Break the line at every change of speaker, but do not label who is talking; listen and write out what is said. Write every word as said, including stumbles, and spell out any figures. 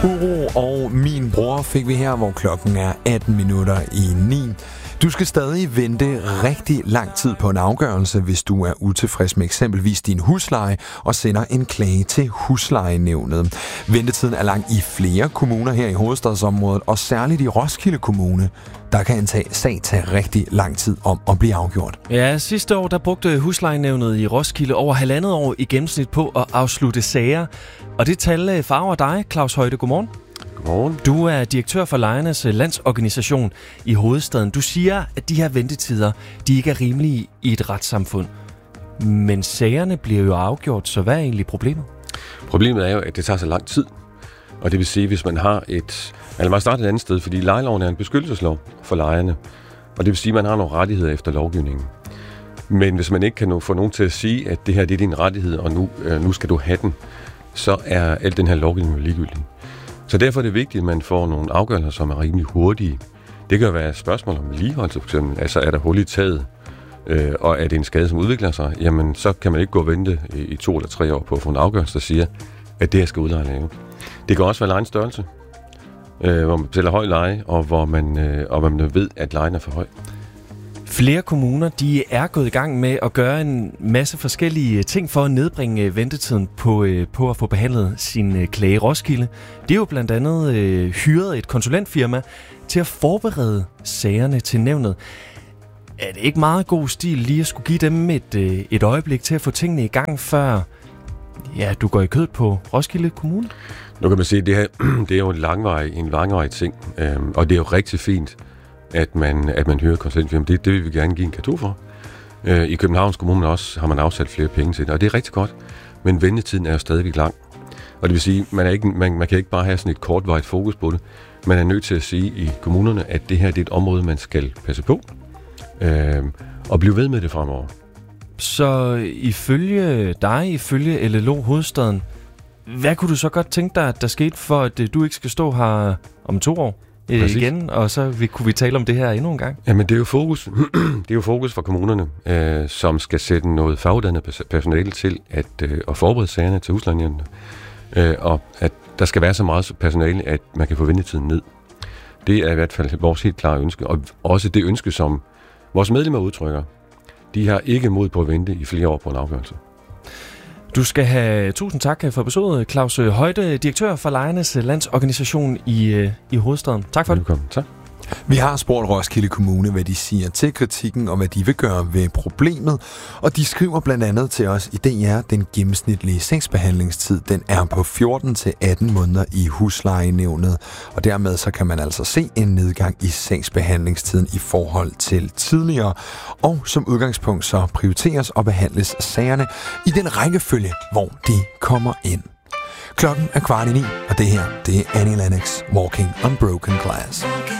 Uro og Min Bror fik vi her, hvor klokken er atten minutter i ni. Du skal stadig vente rigtig lang tid på en afgørelse, hvis du er utilfreds med eksempelvis din husleje og sender en klage til huslejenævnet. Ventetiden er lang i flere kommuner her i hovedstadsområdet, og særligt i Roskilde Kommune. Der kan en sag tage rigtig lang tid om at blive afgjort.
Ja, sidste år der brugte huslejenævnet i Roskilde over halvandet år i gennemsnit på at afslutte sager. Og det tal farver dig, Claus Højde. Godmorgen.
Godmorgen.
Du er direktør for Lejernes Landsorganisation i hovedstaden. Du siger, at de her ventetider, de ikke er rimelige i et retssamfund. Men sagerne bliver jo afgjort, så hvad er egentlig problemet?
Problemet er jo, at det tager så lang tid. Og det vil sige, hvis man har et... Eller man starter et andet sted, fordi lejeloven er en beskyttelseslov for lejerne. Og det vil sige, at man har nogle rettigheder efter lovgivningen. Men hvis man ikke kan få nogen til at sige, at det her det er din rettighed, og nu, øh, nu skal du have den, så er al den her lovgivning ligegyldig. Så derfor er det vigtigt, at man får nogle afgørelser, som er rimelig hurtige. Det kan jo være et spørgsmål om vedligeholdelse, for eksempel. Altså, er der hul i taget, øh, og er det en skade, som udvikler sig? Jamen, så kan man ikke gå og vente i, i to eller tre år på at få en afgørelse, der siger, at det her skal udleje lave. Det kan også være lejens størrelse, øh, hvor man betaler høj leje, og hvor man, øh, og man ved, at lejen er for høj.
Flere kommuner de er gået i gang med at gøre en masse forskellige ting for at nedbringe ventetiden på, på at få behandlet sin klage. Roskilde, det er jo blandt andet øh, hyret et konsulentfirma til at forberede sagerne til nævnet. Er det ikke meget god stil lige at skulle give dem et, øh, et øjeblik til at få tingene i gang, før ja, du går i kød på Roskilde Kommune?
Nu kan man sige, at det her det er jo en langvarig, en langvarig ting, øhm, og det er jo rigtig fint, at man, at man hører konsulentfirma. Det, det vil vi gerne give en karton for. Øh, I Københavns Kommune også har man afsat flere penge til det, og det er rigtig godt. Men ventetiden er jo stadigvæk lang. Og det vil sige, man, er ikke, man, man kan ikke bare have sådan et kortvarigt fokus på det. Man er nødt til at sige i kommunerne, at det her det er et område, man skal passe på. Øh, og blive ved med det fremover.
Så ifølge dig, ifølge L L O Hovedstaden, hvad kunne du så godt tænke dig, at der skete, for at du ikke skal stå her om to år? Præcis. Igen, og så vi, kunne vi tale om det her endnu en gang.
Jamen, det er jo fokus. det er jo fokus for kommunerne, øh, som skal sætte noget faguddannet personale til at, øh, at forberede sagerne til huslejenævnene. Øh, og at der skal være så meget personale, at man kan få ventetiden ned. Det er i hvert fald vores helt klare ønske, og også det ønske, som vores medlemmer udtrykker. De har ikke mod på at vente i flere år på en afgørelse.
Du skal have tusind tak for besøget, Claus Højde, direktør for Lejernes Landsorganisation i, i hovedstaden. Tak for det.
Velkommen. Tak.
Vi har spurgt Roskilde Kommune, hvad de siger til kritikken og hvad de vil gøre ved problemet. Og de skriver blandt andet til os i D R, den gennemsnitlige sagsbehandlingstid, den er på fjorten til atten måneder i huslejenævnet. Og dermed så kan man altså se en nedgang i sagsbehandlingstiden i forhold til tidligere. Og som udgangspunkt så prioriteres og behandles sagerne i den rækkefølge, hvor de kommer ind. Klokken er kvart i ni, og det her, det er Annie Lennox, Walking on Broken Glass.